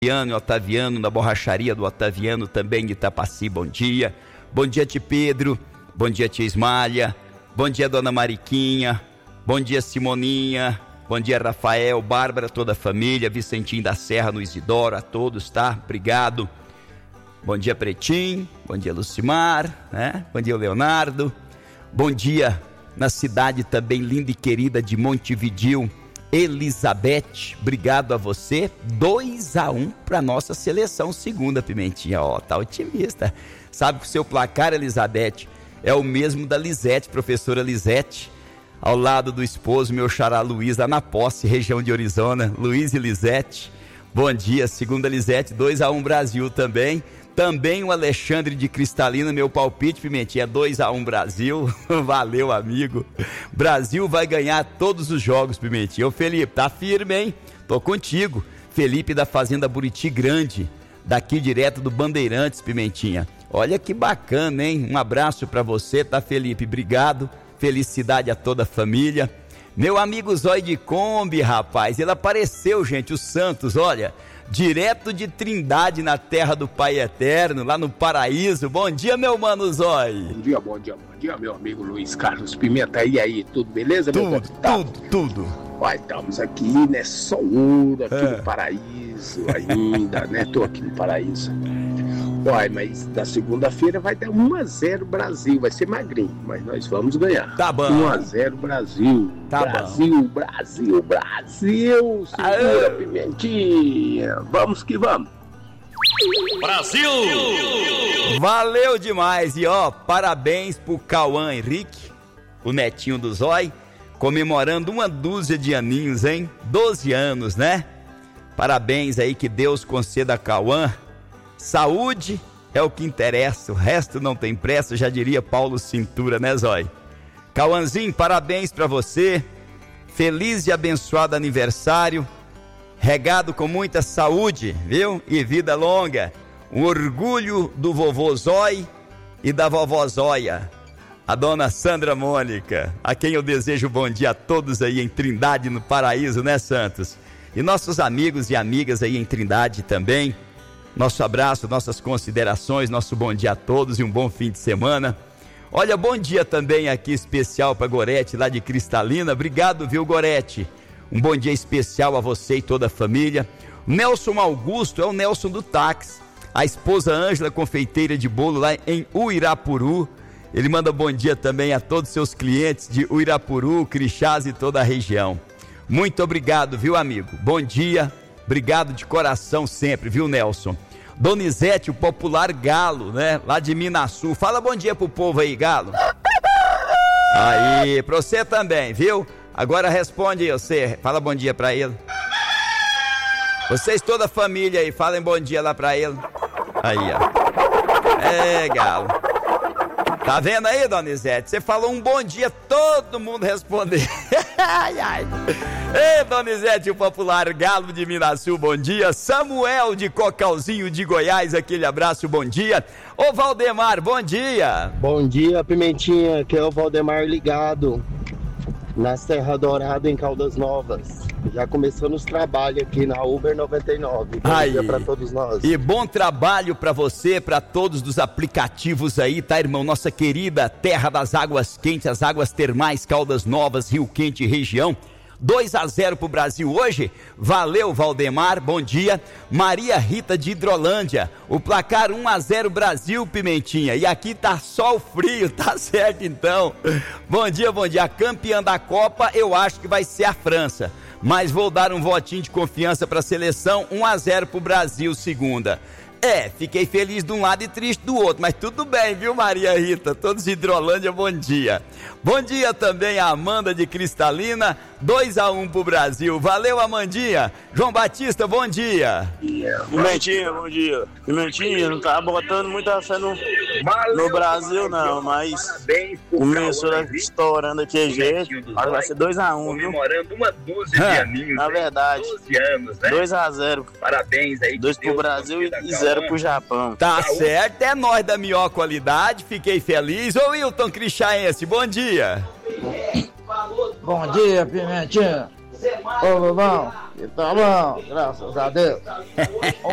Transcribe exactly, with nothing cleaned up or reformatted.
Otaviano, Otaviano, na borracharia do Otaviano, também de Itapaci, bom dia. Bom dia, tia Pedro. Bom dia, tia Ismália. Bom dia, dona Mariquinha. Bom dia, Simoninha. Bom dia, Rafael, Bárbara, toda a família, Vicentinho da Serra, no Isidoro, a todos, tá? Obrigado. Bom dia, Pretinho. Bom dia, Lucimar, né? Bom dia, Leonardo. Bom dia, na cidade também linda e querida de Montevidéu, Elizabeth, obrigado a você. dois a um para nossa seleção, segunda, Pimentinha, ó, tá otimista. Sabe que o seu placar, Elizabeth, é o mesmo da Lisete, professora Lisete, ao lado do esposo, meu xará Luiz, lá na Posse, região de Orizona. Luiz e Lisete, bom dia, segunda Lisete, dois a um Brasil também. Também o Alexandre de Cristalina, meu palpite, Pimentinha, dois a um Brasil. Valeu, amigo. Brasil vai ganhar todos os jogos, Pimentinha. Ô Felipe, tá firme, hein? Tô contigo. Felipe da Fazenda Buriti Grande, daqui direto do Bandeirantes, Pimentinha. Olha que bacana, hein? Um abraço pra você, tá, Felipe? Obrigado. Felicidade a toda a família. Meu amigo Zói de Kombi, rapaz, ele apareceu, gente, o Santos, olha, direto de Trindade, na terra do Pai Eterno, lá no Paraíso. Bom dia, meu mano Zói. Bom dia, bom dia, bom dia, meu amigo Luiz Carlos Pimenta. E aí, tudo beleza, tudo, meu Tudo, tudo. Uai, estamos aqui, né, sol aqui é. no Paraíso ainda, né, tô aqui no Paraíso. Uai, mas da segunda-feira vai dar um a zero Brasil, vai ser magrinho, mas nós vamos ganhar. Tá bom. um a zero Brasil. Tá Brasil, bom. Brasil, Brasil, segura a pimentinha, vamos que vamos. Brasil! Valeu demais, e ó, parabéns pro Cauã Henrique, o netinho do Zói, comemorando uma dúzia de aninhos, hein? doze anos, né? Parabéns aí, que Deus conceda a Cauã. Saúde é o que interessa, o resto não tem pressa, já diria Paulo Cintura, né, Zói? Cauãzinho, parabéns pra você, feliz e abençoado aniversário, regado com muita saúde, viu? E vida longa, um orgulho do vovô Zói e da vovó Zóia, a dona Sandra Mônica, a quem eu desejo bom dia a todos aí em Trindade, no Paraíso, né, Santos? E nossos amigos e amigas aí em Trindade também, nosso abraço, nossas considerações, nosso bom dia a todos e um bom fim de semana. Olha, bom dia também aqui especial para Gorete, lá de Cristalina. Obrigado, viu, Gorete? Um bom dia especial a você e toda a família. Nelson Augusto é o Nelson do táxi. A esposa Ângela, confeiteira de bolo lá em Uirapuru. Ele manda bom dia também a todos os seus clientes de Uirapuru, Crixás e toda a região. Muito obrigado, viu, amigo? Bom dia. Obrigado de coração sempre, viu, Nelson? Donizete, o popular Galo, né? Lá de Minasul. Fala bom dia pro povo aí, Galo. Aí, pra você também, viu? Agora responde aí, você. Fala bom dia pra ele. Vocês, toda a família aí, falem bom dia lá pra ele. Aí, ó. É, Galo. Tá vendo aí, Donizete? Você falou um bom dia, todo mundo respondeu. Ai, ai. Ei, Donizete, o popular Galo de Minasul, bom dia. Samuel de Cocalzinho de Goiás, aquele abraço, bom dia. Ô Valdemar, bom dia. Bom dia, Pimentinha, que é o Valdemar ligado na Serra Dourada, em Caldas Novas. Já começando os trabalhos aqui na Uber noventa e nove. Bom aí. dia pra todos nós. E bom trabalho pra você, pra todos dos aplicativos aí, tá, irmão? Nossa querida terra das águas quentes, as águas termais Caldas Novas, Rio Quente região. dois a zero pro Brasil hoje. Valeu, Valdemar, bom dia. Maria Rita de Hidrolândia, o placar um a zero Brasil, Pimentinha. E aqui tá só o frio, tá certo então. Bom dia, bom dia. A campeã da Copa eu acho que vai ser a França, mas vou dar um votinho de confiança pra seleção. Um a zero pro Brasil, segunda. É, fiquei feliz de um lado e triste do outro, mas tudo bem, viu, Maria Rita? Todos de Hidrolândia, bom dia. Bom dia também a Amanda de Cristalina, dois a um pro Brasil. Valeu, Amandinha. João Batista, bom dia. Pimentinha, bom dia. Pimentinha, não tá botando muita fé no, no Brasil, não, mas começou estourando aqui a gente. Vai ser dois a um, viu? Comemorando uma dúzia de aninhos. Na verdade, doze anos, né? dois a zero. Parabéns aí. dois pro Brasil e zero pro Japão. Tá certo, é nós da melhor qualidade, fiquei feliz. Ô Wilton Crixaense, bom dia. Bom dia, Pimentinha. Ô, bom, tá bom, graças a Deus.